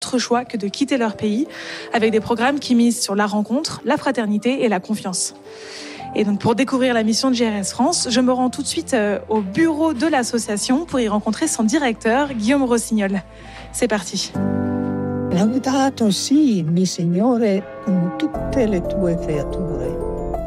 d'autre choix que de quitter leur pays, avec des programmes qui misent sur la rencontre, la fraternité et la confiance. Et donc pour découvrir la mission de JRS France, je me rends tout de suite au bureau de l'association pour y rencontrer son directeur, Guillaume Rossignol. C'est parti. Laudato si, mi Signore, con tutte le tue creature.